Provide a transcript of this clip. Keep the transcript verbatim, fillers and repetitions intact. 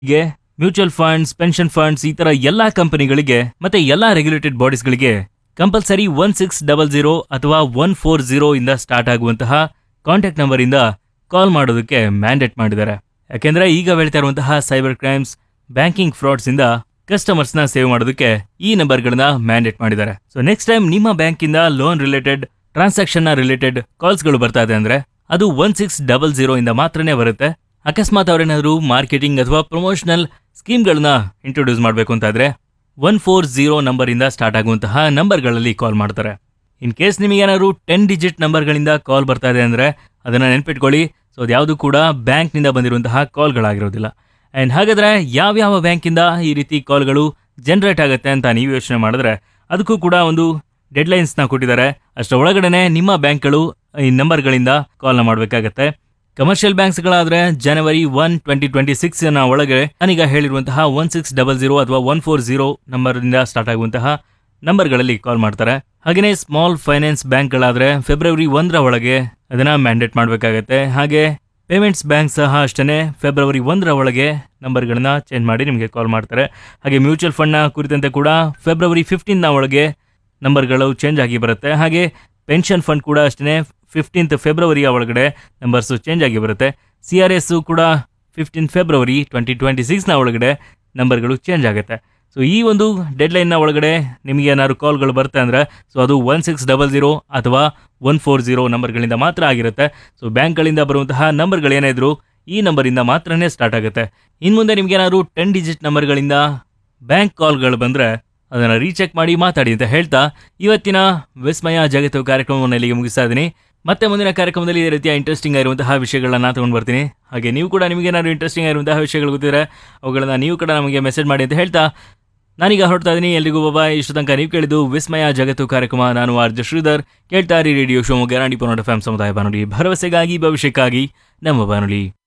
ಗೆ mutual funds, pension funds ಈ ತರ ಎಲ್ಲಾ ಕಂಪನಿಗಳಿಗೆ ಮತ್ತೆ ಎಲ್ಲಾ regulated ಬಾಡೀಸ್ಗಳಿಗೆ compulsory one six double zero ಅಥವಾ ಒನ್ ಫೋರ್ ಜೀರೋ ಇಂದ ಸ್ಟಾರ್ಟ್ ಆಗುವಂತಹ ಕಾಂಟ್ಯಾಕ್ಟ್ ನಂಬರ್ ಇಂದ ಕಾಲ್ ಮಾಡೋದಕ್ಕೆ ಮ್ಯಾಂಡೇಟ್ ಮಾಡಿದ್ದಾರೆ. ಯಾಕೆಂದ್ರೆ ಈಗ ಬೆಳೀತಾ ಇರುವಂತಹ ಸೈಬರ್ ಕ್ರೈಮ್ಸ್, ಬ್ಯಾಂಕಿಂಗ್ ಫ್ರಾಡ್ಸ್ ಇಂದ ಕಸ್ಟಮರ್ಸ್ ನ ಸೇವ್ ಮಾಡೋದಕ್ಕೆ ಈ ನಂಬರ್ ಗಳನ್ನ ಮ್ಯಾಂಡೇಟ್ ಮಾಡಿದ್ದಾರೆ. ಸೊ ನೆಕ್ಸ್ಟ್ ಟೈಮ್ ನಿಮ್ಮ ಬ್ಯಾಂಕ್ ಇಂದ ಲೋನ್ ರಿಲೇಟೆಡ್, ಟ್ರಾನ್ಸಾಕ್ಷನ್ ನ ರಿಲೇಟೆಡ್ ಕಾಲ್ಸ್ ಗಳು ಬರ್ತಾ ಇದೆ ಅಂದ್ರೆ ಅದು ಒನ್ ಸಿಕ್ಸ್ ಡಬಲ್ ಜೀರೋ ಇಂದ ಮಾತ್ರನೇ ಬರುತ್ತೆ. ಅಕಸ್ಮಾತ್ ಅವರೇನಾದ್ರು ಮಾರ್ಕೆಟಿಂಗ್ ಅಥವಾ ಪ್ರಮೋಷನಲ್ ಸ್ಕೀಮ್ ಗಳನ್ನ ಇಂಟ್ರೊಡ್ಯೂಸ್ ಮಾಡಬೇಕು ಅಂತ ಇದ್ರೆ ಒನ್ ಫೋರ್ ಜೀರೋ ನಂಬರ್ ಇಂದ ಸ್ಟಾರ್ಟ್ ಆಗುವಂತಹ ನಂಬರ್ ಗಳಲ್ಲಿ ಕಾಲ್ ಮಾಡ್ತಾರೆ. ಇನ್ ಕೇಸ್ ನಿಮಗೆ ಏನಾದ್ರು ಟೆನ್ ಡಿಜಿಟ್ ನಂಬರ್ ಗಳಿಂದ ಕಾಲ್ ಬರ್ತಾ ಇದೆ ಅಂದ್ರೆ ಅದನ್ನ ನೆನ್ಪಿಟ್ಕೊಳ್ಳಿ. ಸೊ ಅದ್ಯಾವುದು ಕೂಡ ಬ್ಯಾಂಕ್ ನಿಂದ ಬಂದಿರುವಂತಹ ಕಾಲ್ ಗಳಾಗಿರೋದಿಲ್ಲ. ಅಂಡ್ ಹಾಗಾದ್ರೆ ಯಾವ್ಯಾವ ಬ್ಯಾಂಕ್ ಇಂದ ಈ ರೀತಿ ಕಾಲ್ಗಳು ಜನರೇಟ್ ಆಗುತ್ತೆ ಅಂತ ನೀವು ಯೋಚನೆ ಮಾಡಿದ್ರೆ ಅದಕ್ಕೂ ಕೂಡ ಒಂದು ಡೆಡ್ ಲೈನ್ಸ್ ನ ಕೊಟ್ಟಿದ್ದಾರೆ. ಅಷ್ಟರ ಒಳಗಡೆನೆ ನಿಮ್ಮ ಬ್ಯಾಂಕ್ಗಳು ಈ ನಂಬರ್ ಗಳಿಂದ ಕಾಲ್ ನ ಮಾಡಬೇಕಾಗತ್ತೆ. ಕಮರ್ಷಿಯಲ್ ಬ್ಯಾಂಕ್ಸ್ ಗಳಾದ್ರೆ ಜನವರಿ ಒನ್ ಟ್ವೆಂಟಿ ಟ್ವೆಂಟಿ ಸಿಕ್ಸ್ ನ ಒಳಗೆ ನಾನೀಗ ಹೇಳಿರುವಂತಹ ಒನ್ ಸಿಕ್ಸ್ ಡಬಲ್ ಜೀರೋ ಅಥವಾ ಒನ್ ಫೋರ್ ಜೀರೋ ನಂಬರ್ ಇಂದ ಸ್ಟಾರ್ಟ್ ಆಗುವಂತಹ ನಂಬರ್ ಗಳಲ್ಲಿ ಕಾಲ್ ಮಾಡ್ತಾರೆ. ಹಾಗೇನೆ ಸ್ಮಾಲ್ ಫೈನಾನ್ಸ್ ಬ್ಯಾಂಕ್ ಗಳಾದ್ರೆ ಫೆಬ್ರವರಿ ಒಂದರ ಒಳಗೆ ಅದನ್ನ ಮ್ಯಾಂಡೇಟ್ ಮಾಡಬೇಕಾಗತ್ತೆ. ಹಾಗೆ ಪೇಮೆಂಟ್ಸ್ ಬ್ಯಾಂಕ್ ಸಹ ಅಷ್ಟೇ ಫೆಬ್ರವರಿ ಒಂದರ ಒಳಗೆ ನಂಬರ್ ಗಳನ್ನ ಚೇಂಜ್ ಮಾಡಿ ನಿಮಗೆ ಕಾಲ್ ಮಾಡ್ತಾರೆ. ಹಾಗೆ ಮ್ಯೂಚುವಲ್ ಫಂಡ್ ನ ಕುರಿತಂತೆ ಕೂಡ ಫೆಬ್ರವರಿ ಫಿಫ್ಟೀನ್ ನ ಒಳಗೆ ನಂಬರ್ಗಳು ಚೇಂಜ್ ಆಗಿ ಬರುತ್ತೆ. ಹಾಗೆ ಪೆನ್ಷನ್ ಫಂಡ್ ಕೂಡ ಅಷ್ಟೇ ಫಿಫ್ಟೀನ್ತ್ ಫೆಬ್ರವರಿಯ ಒಳಗಡೆ ನಂಬರ್ಸ್ ಚೇಂಜ್ ಆಗಿ ಬರುತ್ತೆ. ಸಿ ಆರ್ ಎಸ್ ಕೂಡ fifteen February twenty twenty six ನ ಒಳಗಡೆ ನಂಬರ್ಗಳು ಚೇಂಜ್ ಆಗುತ್ತೆ. ಸೊ ಈ ಒಂದು ಡೆಡ್ ಲೈನ್ ನ ಒಳಗಡೆ ನಿಮಗೆ ಏನಾದ್ರು ಕಾಲ್ಗಳು ಬರುತ್ತೆ ಅಂದ್ರೆ ಸೊ ಅದು ಒನ್ ಸಿಕ್ಸ್ ಡಬಲ್ ಜೀರೋ ಅಥವಾ ಒನ್ ಫೋರ್ ಜೀರೋ ನಂಬರ್ಗಳಿಂದ ಮಾತ್ರ ಆಗಿರುತ್ತೆ. ಸೊ ಬ್ಯಾಂಕ್ಗಳಿಂದ ಬರುವಂತಹ ನಂಬರ್ಗಳು ಏನೇ ಇದ್ರು ಈ ನಂಬರಿಂದ ಮಾತ್ರನೇ ಸ್ಟಾರ್ಟ್ ಆಗುತ್ತೆ. ಇನ್ನು ಮುಂದೆ ನಿಮ್ಗೆ ಏನಾದ್ರು ಟೆನ್ ಡಿಜಿಟ್ ನಂಬರ್ಗಳಿಂದ ಬ್ಯಾಂಕ್ ಕಾಲ್ಗಳು ಬಂದ್ರೆ ಅದನ್ನ ರೀಚೆಕ್ ಮಾಡಿ ಮಾತಾಡಿ ಅಂತ ಹೇಳ್ತಾ ಇವತ್ತಿನ ವಿಸ್ಮಯ ಜಗತ್ತು ಕಾರ್ಯಕ್ರಮವನ್ನು ಇಲ್ಲಿಗೆ ಮುಗಿಸ್ತಾ ಇದ್ದೀನಿ. ಮತ್ತೆ ಮುಂದಿನ ಕಾರ್ಯಕ್ರಮದಲ್ಲಿ ಇದೇ ರೀತಿಯ ಇಂಟ್ರೆಸ್ಟಿಂಗ್ ಆಗಿರುವಂತಹ ವಿಷಯಗಳನ್ನ ತಗೊಂಡು ಬರ್ತೀನಿ. ಹಾಗೆ ನೀವು ಕೂಡ ನಿಮಗೇನಾದ್ರು ಇಂಟ್ರೆಸ್ಟಿಂಗ್ ಆಗಿರುವಂತಹ ವಿಷಯಗಳು ಗೊತ್ತಿದ್ರೆ ಅವುಗಳನ್ನ ನೀವು ಕೂಡ ನಮಗೆ ಮೆಸೇಜ್ ಮಾಡಿ ಅಂತ ಹೇಳ್ತಾ ನಾನೀಗ ಹೊರಡ್ತಾ ಇದ್ದೀನಿ. ಎಲ್ರಿಗೂ ಬಾಬಾಯ್. ಇಷ್ಟು ತನಕ ನೀವು ಕೇಳಿದ್ದು ವಿಸ್ಮಯ ಜಗತ್ತು ಕಾರ್ಯಕ್ರಮ. ನಾನು ಆರ್ ಜೆ ಶ್ರೀಧರ್. ಕೇಳ್ತಾ ಇರಿ ರೇಡಿಯೋ ಶಿವಮೊಗ್ಗ ನಾಡಿ ಪಾಯಿಂಟ್ ಎಫ್ ಎಂ ಸಮುದಾಯ ಬಾನುಲಿ, ಭರವಸೆಗಾಗಿ ಭವಿಷ್ಯಕ್ಕಾಗಿ ನಮ್ಮ ಬಾನುಲಿ.